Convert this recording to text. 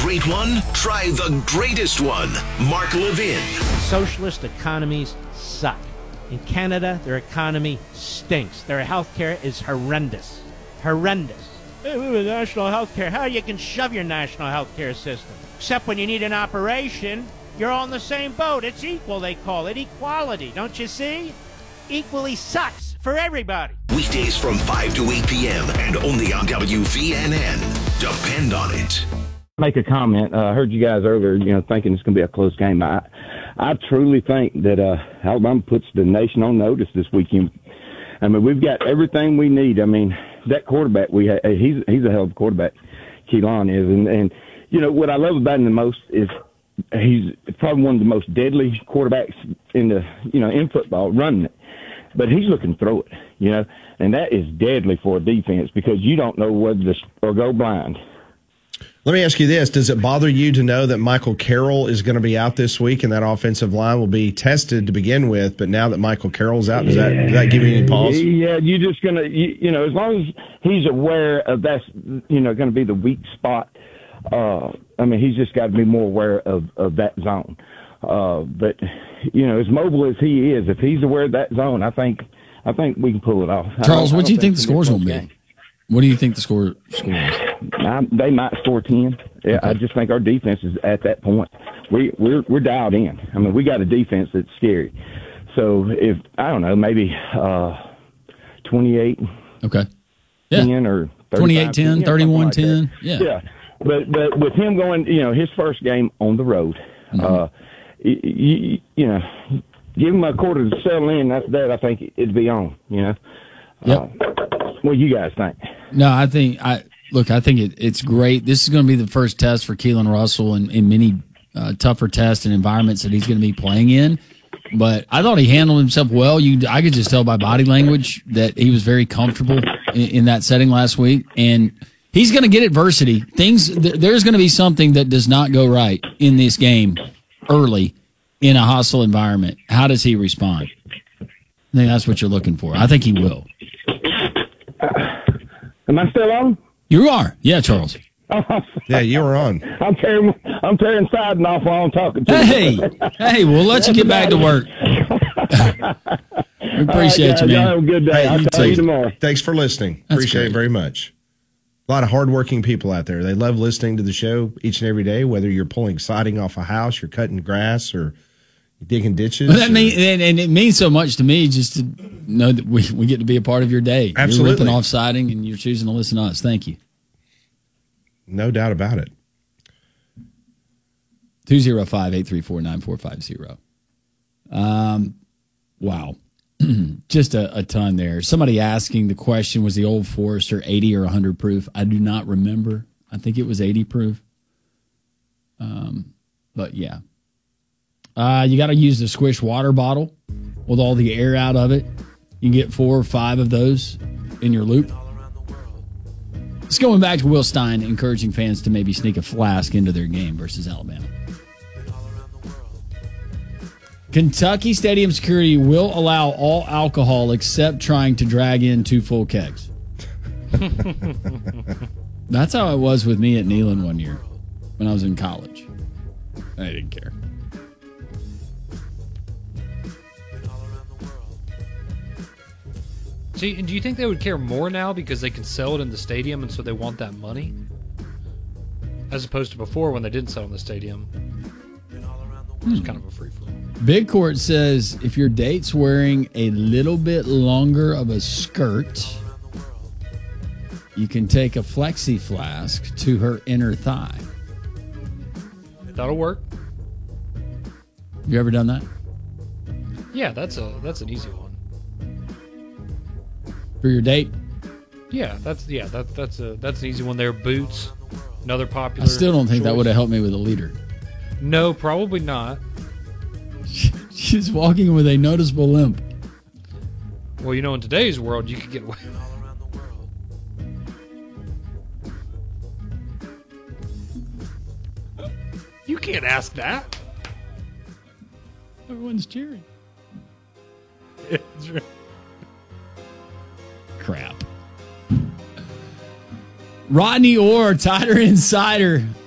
great one? Try the greatest one. Mark Levin. Socialist economies suck. In Canada, their economy stinks. Their healthcare is horrendous. Horrendous. Hey, we have national healthcare. How you can shove your national healthcare system? Except when you need an operation, you're all in the same boat. It's equal, they call it. Equality, don't you see? Equally sucks for everybody. Weekdays from 5 to 8 p.m. and only on WVNN. Depend on it. Make a comment. I heard you guys earlier, thinking it's going to be a close game. I truly think that Alabama puts the nation on notice this weekend. I mean, we've got everything we need. I mean, that quarterback he's a hell of a quarterback. Keelan is, and what I love about him the most is he's probably one of the most deadly quarterbacks in football, running it. But he's looking to throw it, and that is deadly for a defense because you don't know whether to go blind. Let me ask you this. Does it bother you to know that Michael Carroll is going to be out this week and that offensive line will be tested to begin with, but now that Michael Carroll's out, does that give you any pause? Yeah, you're just going to, as long as he's aware of that's, going to be the weak spot, he's just got to be more aware of that zone. But, as mobile as he is, if he's aware of that zone, I think we can pull it off. Charles, what do you think the score's going to be? What do you think the score is? They might score 10. Yeah, okay. I just think our defense is at that point. We're dialed in. I mean, we got a defense that's scary. So if I don't know, maybe 28. Okay. Yeah. 10 or 28-10, 31-10. Like yeah. Yeah. But with him going, his first game on the road, give him a quarter to settle in. That's that. I think it'd be on. Yep. What do you guys think? No, I think it's great. This is going to be the first test for Keelan Russell in many tougher tests and environments that he's going to be playing in. But I thought he handled himself well. I could just tell by body language that he was very comfortable in that setting last week. And he's going to get adversity. There's going to be something that does not go right in this game early in a hostile environment. How does he respond? I think that's what you're looking for. I think he will. Am I still on? You are. Yeah, Charles. Yeah, you were on. I'm tearing siding off while I'm talking to you. Hey, we'll let you get back to work. We appreciate you, man. Have a good day. I'll talk to you tomorrow. Thanks for listening. Appreciate it very much. A lot of hardworking people out there. They love listening to the show each and every day, whether you're pulling siding off a house, you're cutting grass, or digging ditches. Well, and it means so much to me just to know that we get to be a part of your day. Absolutely. You're ripping off siding and you're choosing to listen to us. Thank you. No doubt about it. 205-834-9450. Wow. Just a ton there. Somebody asking the question, was the Old Forester 80 or 100 proof? I do not remember. I think it was 80 proof. But yeah. You got to use the Squish water bottle with all the air out of it. You can get 4 or 5 of those in your loop. It's going back to Will Stein encouraging fans to maybe sneak a flask into their game versus Alabama. Kentucky Stadium security will allow all alcohol except trying to drag in 2 full kegs. That's how it was with me at Neyland one year when I was in college. I didn't care. See, do you think they would care more now because they can sell it in the stadium and so they want that money? As opposed to before when they didn't sell in the stadium. It was kind of a free-for-all. Big Court says if your date's wearing a little bit longer of a skirt, you can take a flexi flask to her inner thigh. That'll work. You ever done that? Yeah, that's an easy one. For your date? Yeah, that's an easy one there. Boots, another popular. I still don't think choice. that would have helped me with a leader. No, probably not. She's walking with a noticeable limp. Well, in today's world, you could get away. You can't ask that. Everyone's cheering. It's right. Crap. Rodney Orr, Tighter Insider.